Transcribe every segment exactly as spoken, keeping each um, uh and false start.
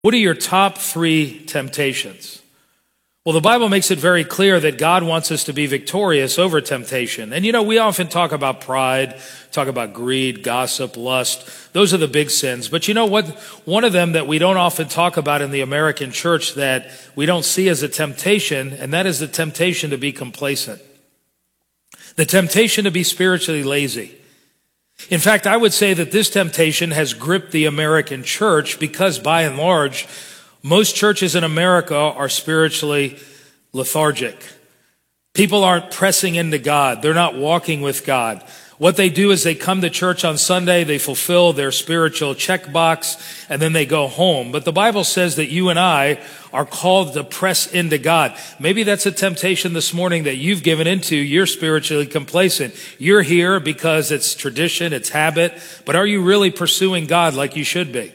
What are your top three temptations? Well, the Bible makes it very clear that God wants us to be victorious over temptation. And you know, we often talk about pride, talk about greed, gossip, lust. Those are the big sins. But you know what? One of them that we don't often talk about in the American church that we don't see as a temptation, and that is the temptation to be complacent. The temptation to be spiritually lazy. In fact, I would say that this temptation has gripped the American church because by and large, most churches in America are spiritually lethargic. People aren't pressing into God. They're not walking with God. What they do is they come to church on Sunday, they fulfill their spiritual checkbox, and then they go home. But the Bible says that you and I are called to press into God. Maybe that's a temptation this morning that you've given into. You're spiritually complacent. You're here because it's tradition, it's habit, but are you really pursuing God like you should be?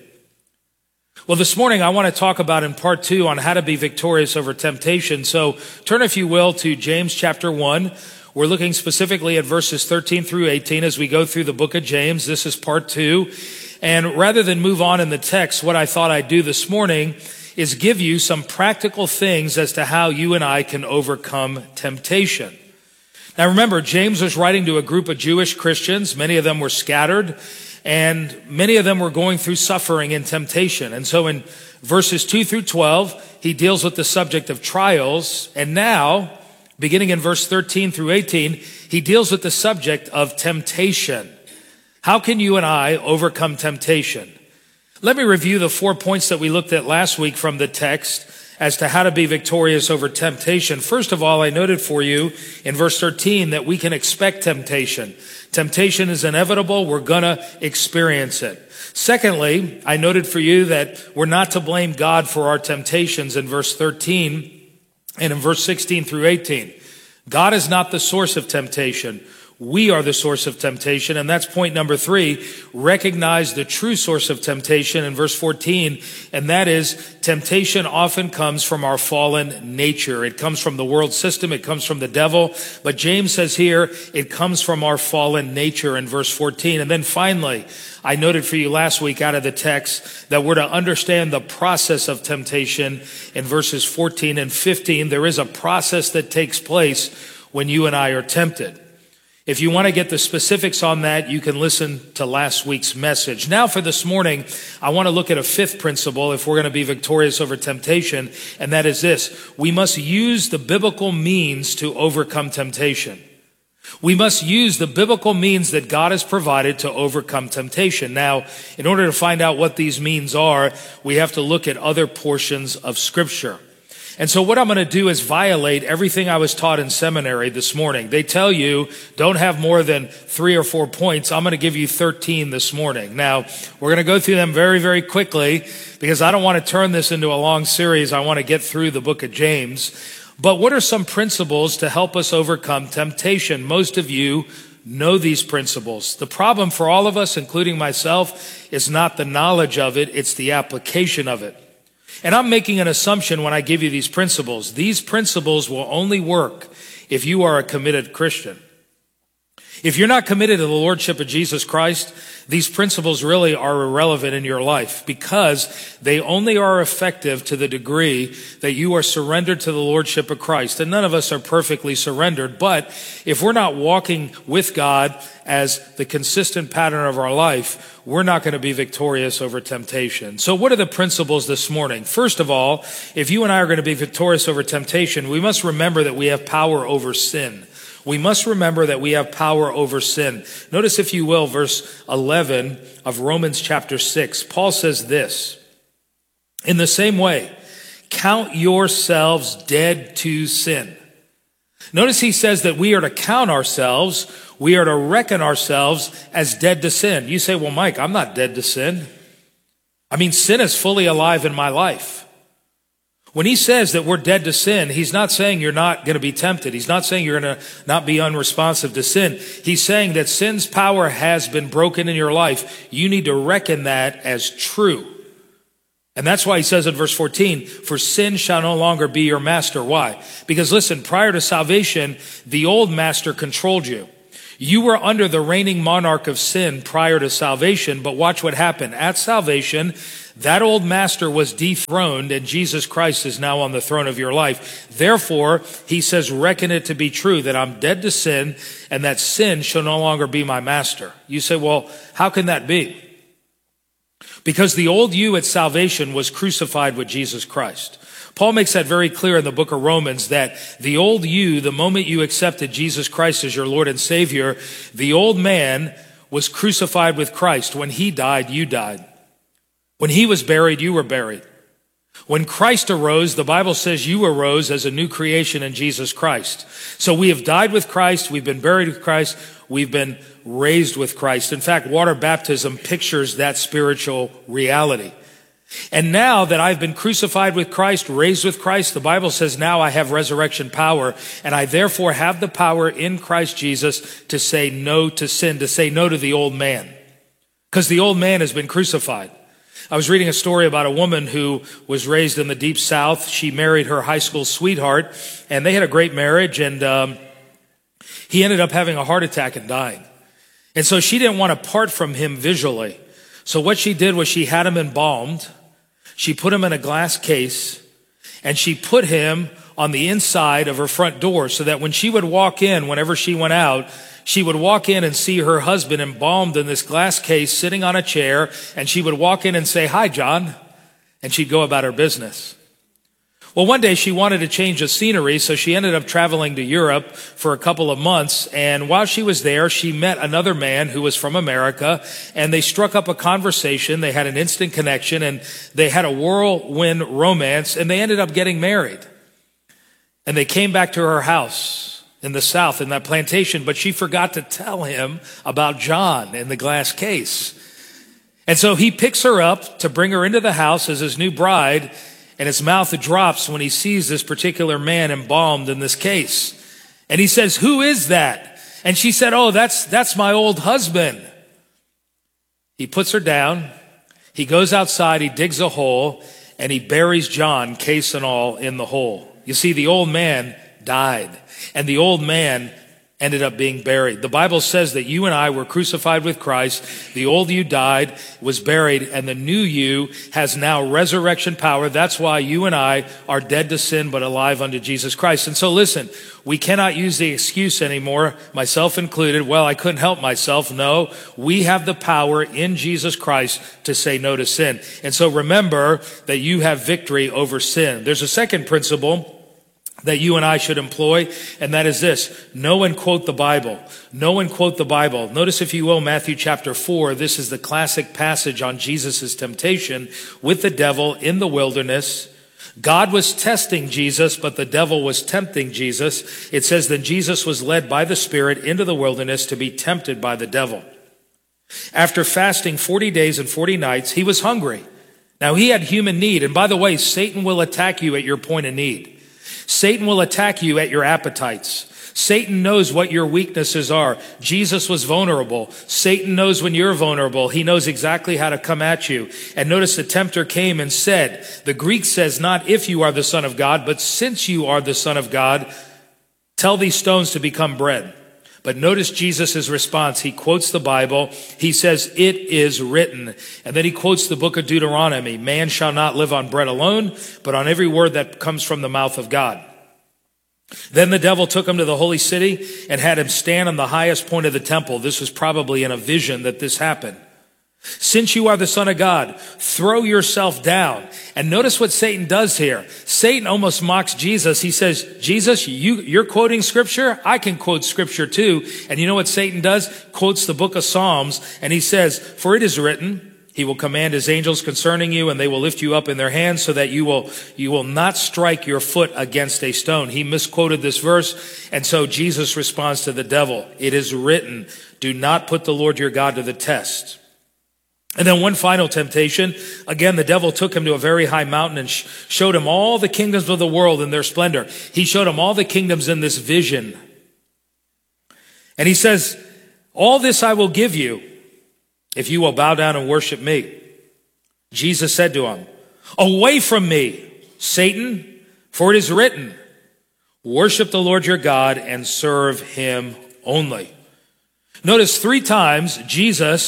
Well, this morning I want to talk about in part two on how to be victorious over temptation. So turn, if you will, to James chapter one. We're looking specifically at verses thirteen through eighteen as we go through the book of James. This is part two. And rather than move on in the text, what I thought I'd do this morning is give you some practical things as to how you and I can overcome temptation. Now remember, James was writing to a group of Jewish Christians. Many of them were scattered, and many of them were going through suffering and temptation. And so in verses two through twelve, he deals with the subject of trials. And now, beginning in verse thirteen through eighteen, he deals with the subject of temptation. How can you and I overcome temptation? Let me review the four points that we looked at last week from the text as to how to be victorious over temptation. First of all, I noted for you in verse thirteen that we can expect temptation. Temptation is inevitable. We're going to experience it. Secondly, I noted for you that we're not to blame God for our temptations in verse thirteen and in verse sixteen through eighteen. God is not the source of temptation. We are the source of temptation. And that's point number three. Recognize the true source of temptation in verse fourteen. And that is temptation often comes from our fallen nature. It comes from the world system. It comes from the devil. But James says here, it comes from our fallen nature in verse fourteen. And then finally, I noted for you last week out of the text that we're to understand the process of temptation in verses fourteen and fifteen. There is a process that takes place when you and I are tempted. If you want to get the specifics on that, you can listen to last week's message. Now for this morning, I want to look at a fifth principle if we're going to be victorious over temptation, and that is this. We must use the biblical means to overcome temptation. We must use the biblical means that God has provided to overcome temptation. Now, in order to find out what these means are, we have to look at other portions of Scripture. And so what I'm going to do is violate everything I was taught in seminary this morning. They tell you don't have more than three or four points. I'm going to give you thirteen this morning. Now, we're going to go through them very, very quickly because I don't want to turn this into a long series. I want to get through the book of James. But what are some principles to help us overcome temptation? Most of you know these principles. The problem for all of us, including myself, is not the knowledge of it, it's the application of it. And I'm making an assumption when I give you these principles. These principles will only work if you are a committed Christian. If you're not committed to the Lordship of Jesus Christ, these principles really are irrelevant in your life because they only are effective to the degree that you are surrendered to the Lordship of Christ. And none of us are perfectly surrendered, but if we're not walking with God as the consistent pattern of our life, we're not going to be victorious over temptation. So what are the principles this morning? First of all, if you and I are going to be victorious over temptation, we must remember that we have power over sin. We must remember that we have power over sin. Notice, if you will, verse eleven of Romans chapter six. Paul says this, in the same way, count yourselves dead to sin. Notice he says that we are to count ourselves, we are to reckon ourselves as dead to sin. You say, well, Mike, I'm not dead to sin. I mean, sin is fully alive in my life. When he says that we're dead to sin, he's not saying you're not going to be tempted. He's not saying you're going to not be unresponsive to sin. He's saying that sin's power has been broken in your life. You need to reckon that as true. And that's why he says in verse fourteen, for sin shall no longer be your master. Why? Because listen, prior to salvation, the old master controlled you. You were under the reigning monarch of sin prior to salvation, but watch what happened. At salvation, That old master was dethroned, and Jesus Christ is now on the throne of your life. Therefore, he says, reckon it to be true that I'm dead to sin, and that sin shall no longer be my master. You say, well, how can that be? Because the old you at salvation was crucified with Jesus Christ. Paul makes that very clear in the book of Romans, that the old you, the moment you accepted Jesus Christ as your Lord and Savior, the old man was crucified with Christ. When he died, you died. When he was buried, you were buried. When Christ arose, the Bible says you arose as a new creation in Jesus Christ. So we have died with Christ, we've been buried with Christ, we've been raised with Christ. In fact, water baptism pictures that spiritual reality. And now that I've been crucified with Christ, raised with Christ, the Bible says now I have resurrection power, and I therefore have the power in Christ Jesus to say no to sin, to say no to the old man. Because the old man has been crucified. I was reading a story about a woman who was raised in the deep South. She married her high school sweetheart, and they had a great marriage, and um, he ended up having a heart attack and dying. And so she didn't want to part from him visually. So what she did was she had him embalmed. She put him in a glass case, and she put him on the inside of her front door so that when she would walk in, whenever she went out, she would walk in and see her husband embalmed in this glass case sitting on a chair, and she would walk in and say, "Hi, John," and she'd go about her business. Well, one day she wanted to change the scenery, so she ended up traveling to Europe for a couple of months. And while she was there, she met another man who was from America, and they struck up a conversation. They had an instant connection, and they had a whirlwind romance, and they ended up getting married. And they came back to her house in the South, in that plantation, but she forgot to tell him about John in the glass case. And so he picks her up to bring her into the house as his new bride, and his mouth drops when he sees this particular man embalmed in this case. And he says, "Who is that?" And she said, "Oh, that's, that's my old husband." He puts her down. He goes outside, he digs a hole, and he buries John, case and all, in the hole. You see, the old man died, and the old man ended up being buried. The Bible says that you and I were crucified with Christ. The old you died, was buried, and the new you has now resurrection power. That's why you and I are dead to sin but alive unto Jesus Christ. And so listen, we cannot use the excuse anymore, myself included, well, I couldn't help myself. No, we have the power in Jesus Christ to say no to sin. And so remember that you have victory over sin. There's a second principle that you and I should employ, and that is this: know and quote the Bible. Know and quote the Bible. Notice, if you will, Matthew chapter four. This is the classic passage on Jesus' temptation with the devil in the wilderness. God was testing Jesus, but the devil was tempting Jesus. It says that Jesus was led by the Spirit into the wilderness to be tempted by the devil. After fasting forty days and forty nights, he was hungry. Now, he had human need. And by the way, Satan will attack you at your point of need. Satan will attack you at your appetites. Satan knows what your weaknesses are. Jesus was vulnerable. Satan knows when you're vulnerable. He knows exactly how to come at you. And notice the tempter came and said, the Greek says not if you are the Son of God, but since you are the Son of God, tell these stones to become bread. But notice Jesus' response. He quotes the Bible. He says, "It is written." And then he quotes the book of Deuteronomy. Man shall not live on bread alone, but on every word that comes from the mouth of God. Then the devil took him to the holy city and had him stand on the highest point of the temple. This was probably in a vision that this happened. "Since you are the Son of God, throw yourself down." And notice what Satan does here. Satan almost mocks Jesus. He says, "Jesus, you, you're quoting scripture? I can quote scripture too." And you know what Satan does? Quotes the book of Psalms. And he says, "For it is written, he will command his angels concerning you, and they will lift you up in their hands so that you will, you will not strike your foot against a stone." He misquoted this verse. And so Jesus responds to the devil, "It is written, do not put the Lord your God to the test." And then one final temptation. Again, the devil took him to a very high mountain and sh- showed him all the kingdoms of the world in their splendor. He showed him all the kingdoms in this vision. And he says, "All this I will give you if you will bow down and worship me." Jesus said to him, "Away from me, Satan, for it is written, worship the Lord your God and serve him only." Notice three times Jesus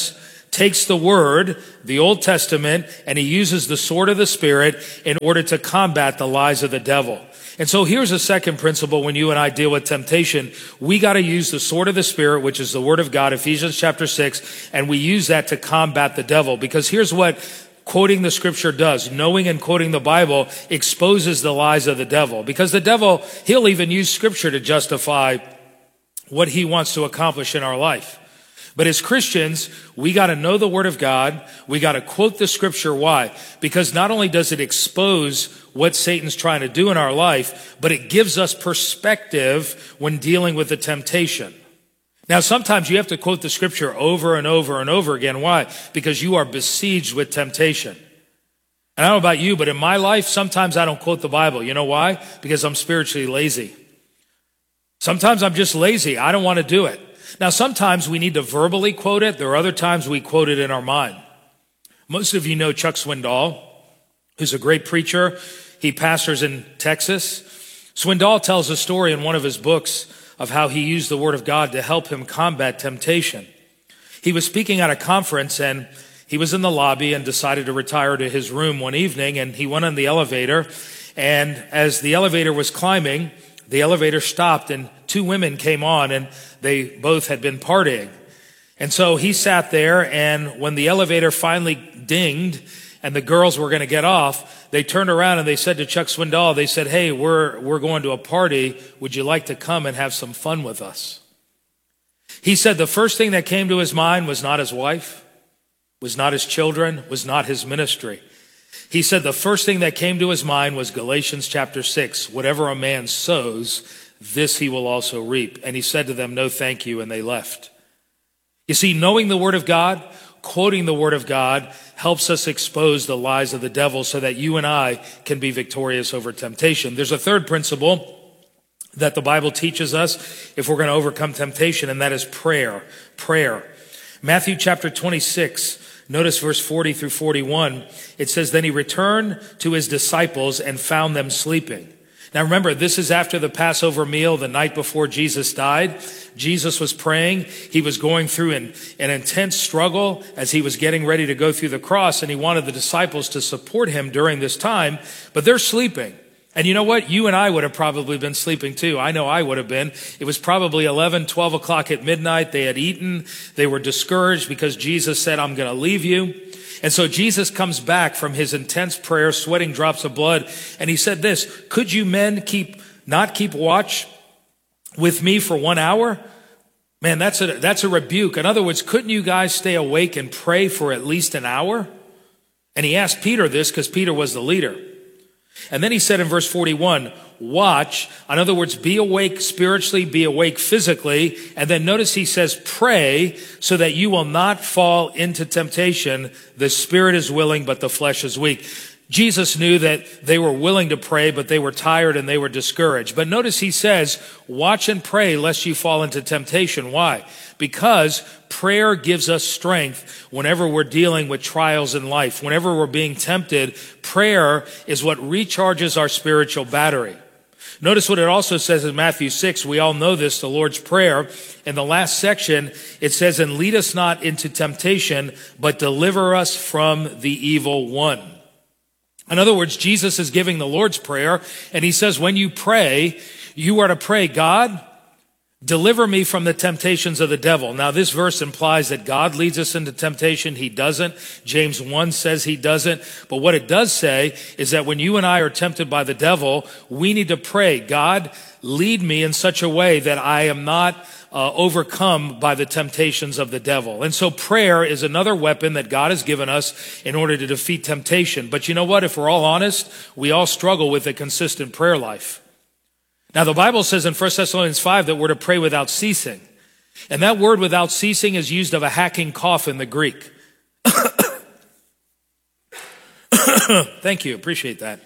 takes the word, the Old Testament, and he uses the sword of the Spirit in order to combat the lies of the devil. And so here's a second principle when you and I deal with temptation. We got to use the sword of the Spirit, which is the word of God, Ephesians chapter six, and we use that to combat the devil. Because here's what quoting the scripture does. Knowing and quoting the Bible exposes the lies of the devil. Because the devil, he'll even use scripture to justify what he wants to accomplish in our life. But as Christians, we got to know the word of God. We got to quote the scripture. Why? Because not only does it expose what Satan's trying to do in our life, but it gives us perspective when dealing with the temptation. Now, sometimes you have to quote the scripture over and over and over again. Why? Because you are besieged with temptation. And I don't know about you, but in my life, sometimes I don't quote the Bible. You know why? Because I'm spiritually lazy. Sometimes I'm just lazy. I don't want to do it. Now, sometimes we need to verbally quote it. There are other times we quote it in our mind. Most of you know Chuck Swindoll, who's a great preacher. He pastors in Texas. Swindoll tells a story in one of his books of how he used the word of God to help him combat temptation. He was speaking at a conference, and he was in the lobby and decided to retire to his room one evening, and he went on the elevator, and as the elevator was climbing, the elevator stopped, and two women came on, and they both had been partying. And so he sat there, and when the elevator finally dinged and the girls were going to get off, they turned around and they said to Chuck Swindoll, they said, "Hey, we're we're going to a party. Would you like to come and have some fun with us?" He said the first thing that came to his mind was not his wife, was not his children, was not his ministry. He said the first thing that came to his mind was Galatians chapter six, whatever a man sows, this he will also reap. And he said to them, "No, thank you," and they left. You see, knowing the word of God, quoting the word of God, helps us expose the lies of the devil so that you and I can be victorious over temptation. There's a third principle that the Bible teaches us if we're going to overcome temptation, and that is prayer. Prayer. Matthew chapter twenty-six, notice verse forty through forty-one. It says, "Then he returned to his disciples and found them sleeping." Now remember, this is after the Passover meal, the night before Jesus died. Jesus was praying. He was going through an, an intense struggle as he was getting ready to go through the cross, and he wanted the disciples to support him during this time, but they're sleeping. And you know what? You and I would have probably been sleeping too. I know I would have been. It was probably eleven, twelve o'clock at midnight. They had eaten. They were discouraged because Jesus said, "I'm going to leave you." And so Jesus comes back from his intense prayer, sweating drops of blood. And he said this, "Could you men keep, not keep watch with me for one hour?" Man, that's a, that's a rebuke. In other words, couldn't you guys stay awake and pray for at least an hour? And he asked Peter this because Peter was the leader. And then he said in verse forty-one, watch. In other words, be awake spiritually, be awake physically. And then notice he says, pray so that you will not fall into temptation. The spirit is willing, but the flesh is weak. Jesus knew that they were willing to pray, but they were tired and they were discouraged. But notice he says, watch and pray lest you fall into temptation. Why? Because prayer gives us strength whenever we're dealing with trials in life. Whenever we're being tempted, prayer is what recharges our spiritual battery. Notice what it also says in Matthew six. We all know this, the Lord's Prayer. In the last section, it says, and lead us not into temptation, but deliver us from the evil one. In other words, Jesus is giving the Lord's Prayer, and he says, when you pray, you are to pray, God, deliver me from the temptations of the devil. Now, this verse implies that God leads us into temptation. He doesn't. James one says he doesn't. But what it does say is that when you and I are tempted by the devil, we need to pray, God, lead me in such a way that I am not uh, overcome by the temptations of the devil. And so prayer is another weapon that God has given us in order to defeat temptation. But you know what? If we're all honest, we all struggle with a consistent prayer life. Now, the Bible says in First Thessalonians five that we're to pray without ceasing. And that word without ceasing is used of a hacking cough in the Greek. Thank you. Appreciate that.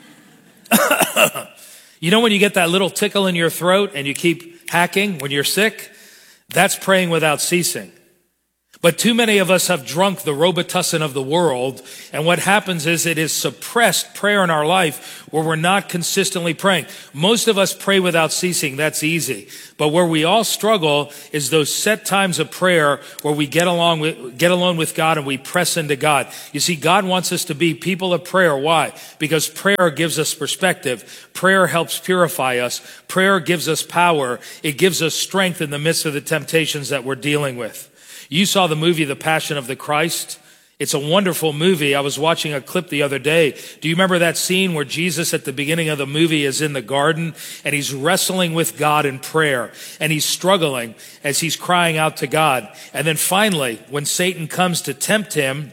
You know when you get that little tickle in your throat and you keep hacking when you're sick? That's praying without ceasing. But too many of us have drunk the Robitussin of the world, and what happens is it has suppressed prayer in our life where we're not consistently praying. Most of us pray without ceasing. That's easy. But where we all struggle is those set times of prayer where we get along with, get alone with God and we press into God. You see, God wants us to be people of prayer. Why? Because prayer gives us perspective. Prayer helps purify us. Prayer gives us power. It gives us strength in the midst of the temptations that we're dealing with. You saw the movie, The Passion of the Christ. It's a wonderful movie. I was watching a clip the other day. Do you remember that scene where Jesus at the beginning of the movie is in the garden and he's wrestling with God in prayer and he's struggling as he's crying out to God. And then finally, when Satan comes to tempt him,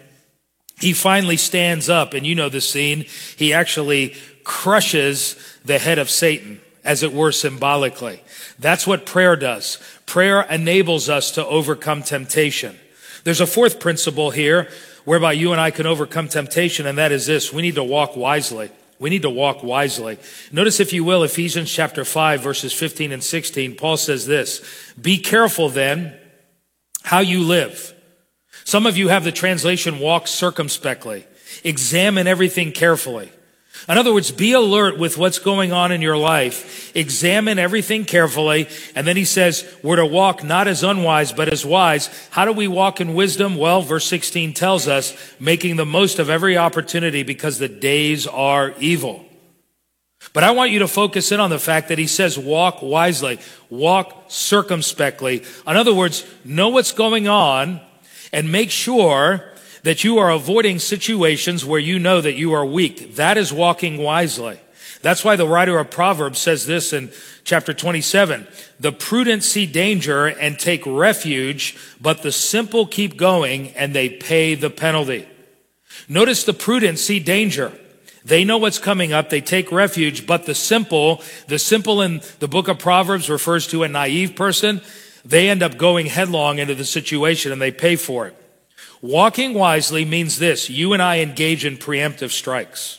he finally stands up. And you know the scene. He actually crushes the head of Satan, as it were symbolically. That's what prayer does. Prayer enables us to overcome temptation. There's a fourth principle here whereby you and I can overcome temptation, and that is this. We need to walk wisely. We need to walk wisely. Notice, if you will, Ephesians chapter five, verses fifteen and sixteen. Paul says this, "Be careful then how you live." Some of you have the translation, "walk circumspectly." Examine everything carefully. In other words, be alert with what's going on in your life. Examine everything carefully. And then he says, we're to walk not as unwise, but as wise. How do we walk in wisdom? Well, verse sixteen tells us, making the most of every opportunity because the days are evil. But I want you to focus in on the fact that he says, walk wisely, walk circumspectly. In other words, know what's going on and make sure that you are avoiding situations where you know that you are weak. That is walking wisely. That's why the writer of Proverbs says this in chapter twenty-seven. The prudent see danger and take refuge, but the simple keep going and they pay the penalty. Notice the prudent see danger. They know what's coming up. They take refuge, but the simple, the simple in the book of Proverbs refers to a naive person. They end up going headlong into the situation and they pay for it. Walking wisely means this. You and I engage in preemptive strikes.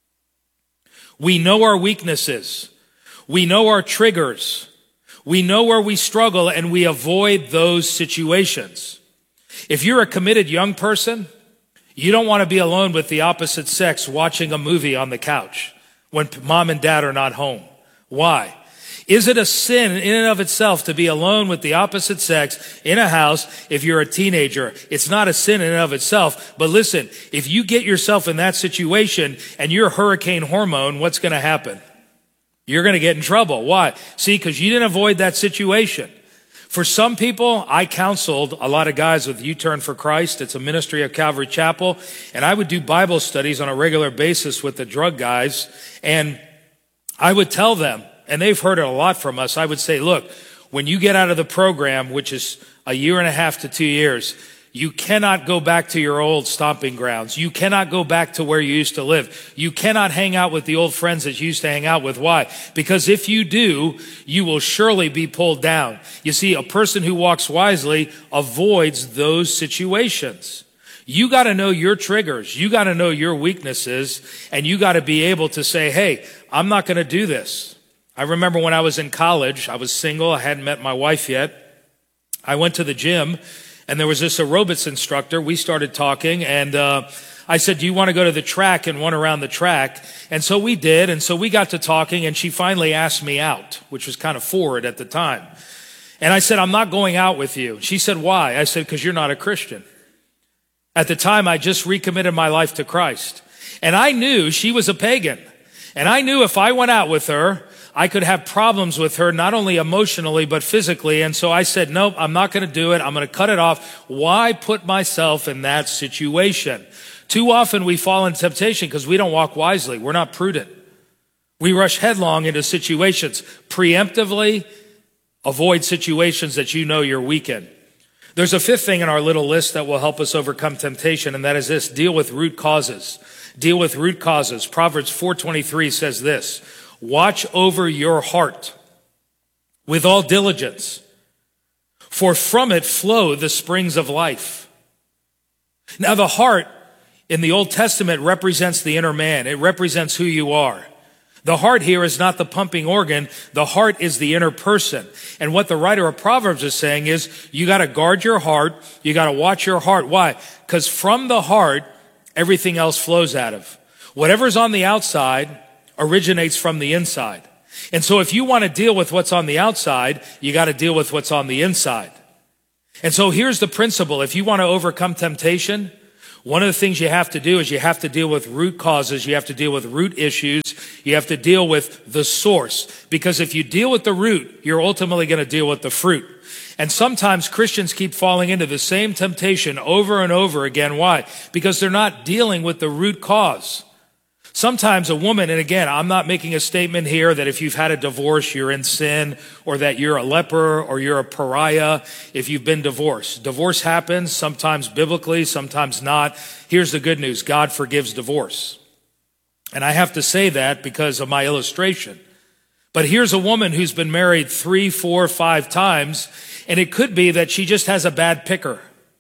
We know our weaknesses. We know our triggers. We know where we struggle and we avoid those situations. If you're a committed young person, you don't want to be alone with the opposite sex watching a movie on the couch when mom and dad are not home. Why? Is it a sin in and of itself to be alone with the opposite sex in a house if you're a teenager? It's not a sin in and of itself. But listen, if you get yourself in that situation and you're hurricane hormone, what's going to happen? You're going to get in trouble. Why? See, because you didn't avoid that situation. For some people, I counseled a lot of guys with U-Turn for Christ. It's a ministry of Calvary Chapel. And I would do Bible studies on a regular basis with the drug guys. And I would tell them, and they've heard it a lot from us, I would say, look, when you get out of the program, which is a year and a half to two years, you cannot go back to your old stomping grounds. You cannot go back to where you used to live. You cannot hang out with the old friends that you used to hang out with. Why? Because if you do, you will surely be pulled down. You see, a person who walks wisely avoids those situations. You got to know your triggers. You got to know your weaknesses, and you got to be able to say, hey, I'm not going to do this. I remember when I was in college, I was single, I hadn't met my wife yet. I went to the gym, and there was this aerobics instructor. We started talking, and uh, I said, do you want to go to the track and run around the track? And so we did, and so we got to talking, and she finally asked me out, which was kind of forward at the time. And I said, I'm not going out with you. She said, why? I said, because you're not a Christian. At the time, I just recommitted my life to Christ. And I knew she was a pagan. And I knew if I went out with her, I could have problems with her, not only emotionally, but physically. And so I said, nope, I'm not going to do it. I'm going to cut it off. Why put myself in that situation? Too often we fall in temptation because we don't walk wisely. We're not prudent. We rush headlong into situations. Preemptively avoid situations that you know you're weak in. There's a fifth thing in our little list that will help us overcome temptation, and that is this: deal with root causes. Deal with root causes. Proverbs four twenty-three says this: watch over your heart with all diligence, for from it flow the springs of life. Now, the heart in the Old Testament represents the inner man. It represents who you are. The heart here is not the pumping organ. The heart is the inner person. And what the writer of Proverbs is saying is you got to guard your heart. You got to watch your heart. Why? Because from the heart, everything else flows out of. Whatever's on the outside originates from the inside. And so if you want to deal with what's on the outside, you got to deal with what's on the inside. And so here's the principle. If you want to overcome temptation, one of the things you have to do is you have to deal with root causes. You have to deal with root issues. You have to deal with the source. Because if you deal with the root, you're ultimately going to deal with the fruit. And sometimes Christians keep falling into the same temptation over and over again. Why? Because they're not dealing with the root cause. Sometimes a woman, and again, I'm not making a statement here that if you've had a divorce, you're in sin, or that you're a leper, or you're a pariah if you've been divorced. Divorce happens, sometimes biblically, sometimes not. Here's the good news. God forgives divorce. And I have to say that because of my illustration. But here's a woman who's been married three, four, five times, and it could be that she just has a bad picker.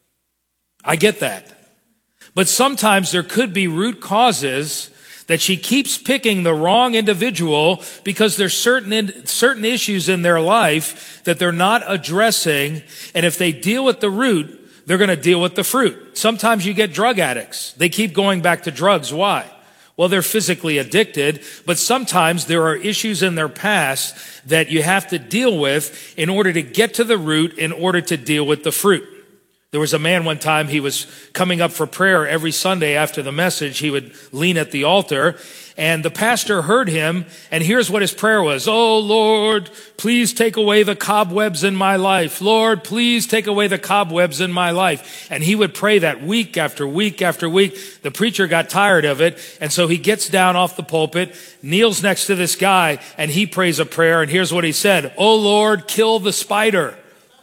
I get that. But sometimes there could be root causes that she keeps picking the wrong individual because there's certain in, certain issues in their life that they're not addressing. And if they deal with the root, they're going to deal with the fruit. Sometimes you get drug addicts. They keep going back to drugs. Why? Well, they're physically addicted, but sometimes there are issues in their past that you have to deal with in order to get to the root, in order to deal with the fruit. There was a man one time, he was coming up for prayer every Sunday after the message. He would lean at the altar, and the pastor heard him, and here's what his prayer was. Oh, Lord, please take away the cobwebs in my life. Lord, please take away the cobwebs in my life. And he would pray that week after week after week. The preacher got tired of it, and so he gets down off the pulpit, kneels next to this guy, and he prays a prayer, and here's what he said. Oh, Lord, kill the spider.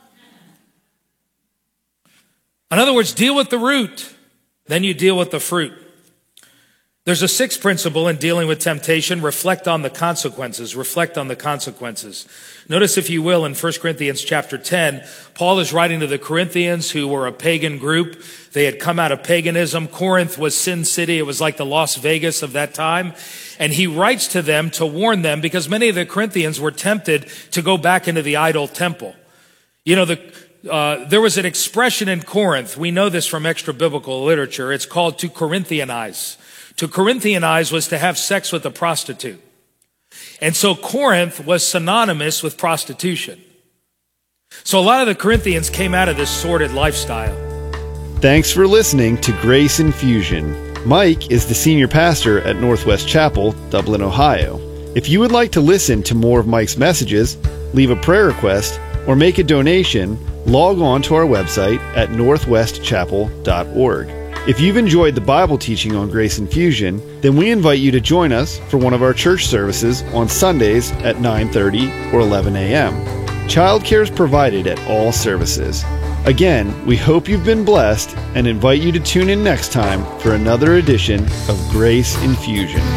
In other words, deal with the root, then you deal with the fruit. There's a sixth principle in dealing with temptation. Reflect on the consequences. Reflect on the consequences. Notice, if you will, in First Corinthians chapter ten, Paul is writing to the Corinthians who were a pagan group. They had come out of paganism. Corinth was Sin City. It was like the Las Vegas of that time. And he writes to them to warn them because many of the Corinthians were tempted to go back into the idol temple. You know, the Uh, there was an expression in Corinth. We know this from extra biblical literature. It's called to Corinthianize. To Corinthianize was to have sex with a prostitute. And so Corinth was synonymous with prostitution. So a lot of the Corinthians came out of this sordid lifestyle. Thanks for listening to Grace Infusion. Mike is the senior pastor at Northwest Chapel, Dublin, Ohio. If you would like to listen to more of Mike's messages, leave a prayer request, or make a donation, log on to our website at northwest chapel dot org. If you've enjoyed the Bible teaching on Grace Infusion, then we invite you to join us for one of our church services on Sundays at nine thirty or eleven a.m. Childcare is provided at all services. Again, we hope you've been blessed and invite you to tune in next time for another edition of Grace Infusion.